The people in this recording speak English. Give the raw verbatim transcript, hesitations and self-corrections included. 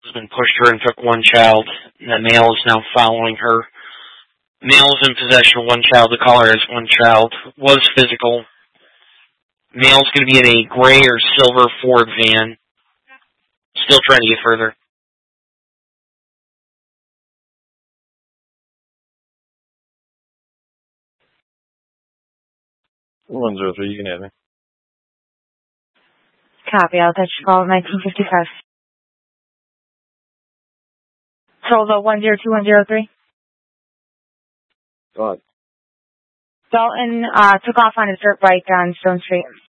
husband pushed her and took one child, and the male is now following her. Male is in possession of one child. The caller has one child. Was physical. Male's going to be in a gray or silver Ford van. Still trying to get further. one zero three, you can have me. Copy, I'll touch call at nineteen fifty-five. Solvo one zero two one zero three. Go ahead. Dalton uh, took off on his dirt bike on Stone Street.